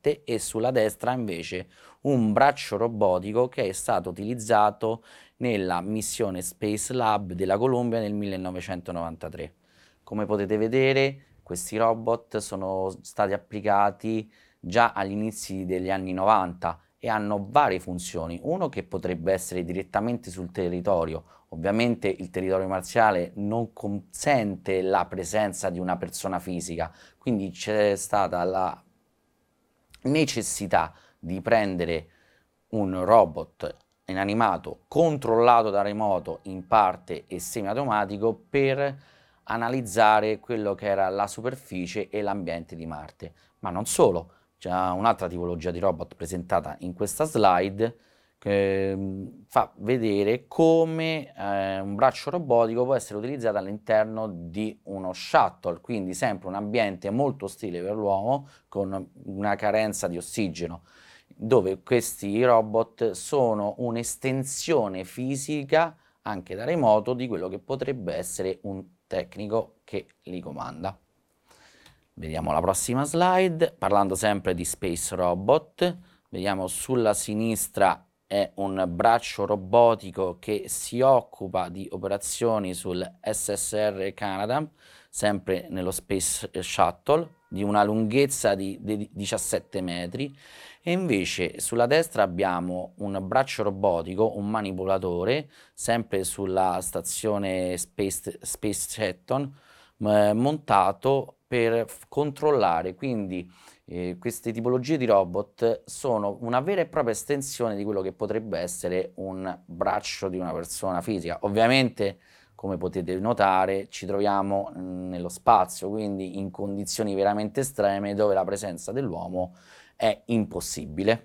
ambiente, e sulla destra invece un braccio robotico che è stato utilizzato nella missione Space Lab della Columbia nel 1993. Come potete vedere, questi robot sono stati applicati già agli inizi degli anni 90 e hanno varie funzioni. Uno che potrebbe essere direttamente sul territorio. Ovviamente il territorio marziale non consente la presenza di una persona fisica, quindi c'è stata la necessità di prendere un robot inanimato controllato da remoto in parte e semiautomatico per analizzare quello che era la superficie e l'ambiente di Marte. Ma non solo, c'è un'altra tipologia di robot presentata in questa slide che fa vedere come un braccio robotico può essere utilizzato all'interno di uno shuttle, quindi sempre un ambiente molto ostile per l'uomo con una carenza di ossigeno, dove questi robot sono un'estensione fisica anche da remoto di quello che potrebbe essere un tecnico che li comanda. Vediamo la prossima slide, parlando sempre di Space Robot. Vediamo sulla sinistra è un braccio robotico che si occupa di operazioni sul SSR Canadarm, sempre nello Space Shuttle, di una lunghezza di 17 metri, e invece sulla destra abbiamo un braccio robotico, un manipolatore, sempre sulla stazione Space Shuttle, montato per controllare. Quindi queste tipologie di robot sono una vera e propria estensione di quello che potrebbe essere un braccio di una persona fisica. Ovviamente, come potete notare, ci troviamo nello spazio, quindi in condizioni veramente estreme dove la presenza dell'uomo è impossibile.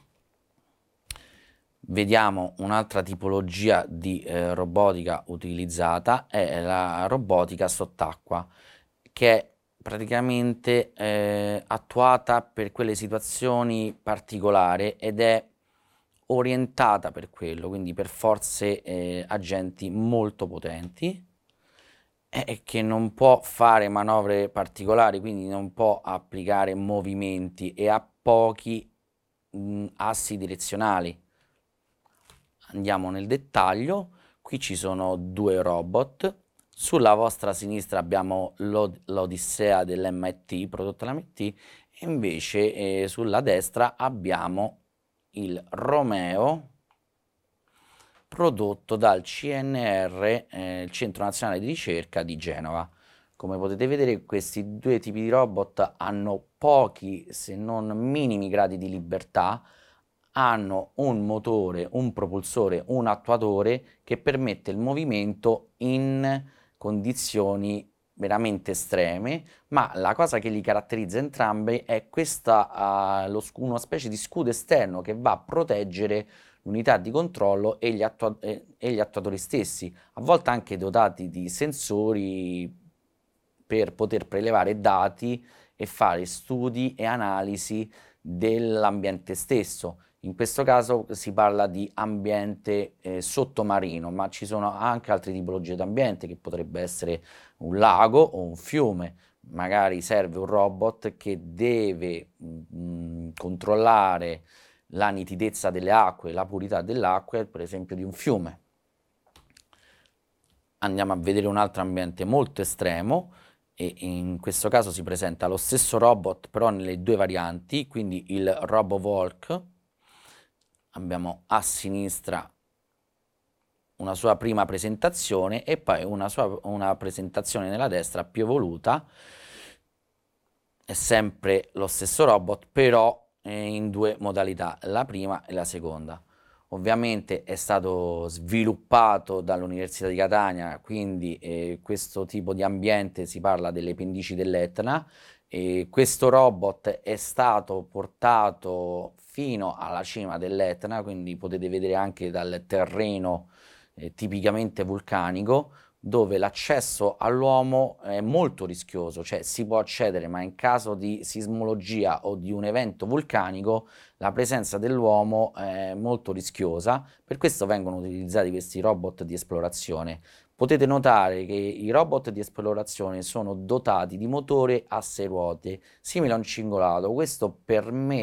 Vediamo un'altra tipologia di robotica utilizzata, è la robotica sott'acqua, che è praticamente attuata per quelle situazioni particolari ed è orientata per quello, quindi per forze agenti molto potenti, che non può fare manovre particolari, quindi non può applicare movimenti e ha pochi assi direzionali. Andiamo nel dettaglio, qui ci sono due robot, sulla vostra sinistra abbiamo l'Odissea dell'MIT, prodotto dall'MIT, e invece sulla destra abbiamo il Romeo, prodotto dal CNR, il Centro Nazionale di Ricerca di Genova. Come potete vedere, questi due tipi di robot hanno pochi, se non minimi gradi di libertà, hanno un motore, un propulsore, un attuatore che permette il movimento in condizioni veramente estreme, ma la cosa che li caratterizza entrambi è questa, una specie di scudo esterno che va a proteggere l'unità di controllo e gli attuatori stessi, a volte anche dotati di sensori per poter prelevare dati e fare studi e analisi dell'ambiente stesso. In questo caso si parla di ambiente sottomarino, ma ci sono anche altre tipologie di ambiente, che potrebbe essere un lago o un fiume. Magari serve un robot che deve controllare la nitidezza delle acque, la purità delle acque, per esempio di un fiume. Andiamo a vedere un altro ambiente molto estremo, e in questo caso si presenta lo stesso robot però nelle due varianti, quindi il RoboVolk. Abbiamo a sinistra una sua prima presentazione e poi una presentazione nella destra più evoluta. È sempre lo stesso robot, però in due modalità, la prima e la seconda. Ovviamente è stato sviluppato dall'Università di Catania, quindi questo tipo di ambiente, si parla delle pendici dell'Etna, e questo robot è stato portato fino alla cima dell'Etna, quindi potete vedere anche dal terreno tipicamente vulcanico, dove l'accesso all'uomo è molto rischioso, cioè si può accedere, ma in caso di sismologia o di un evento vulcanico la presenza dell'uomo è molto rischiosa. Per questo vengono utilizzati questi robot di esplorazione. Potete notare che i robot di esplorazione sono dotati di motore a 6 ruote, simile a un cingolato. Questo permette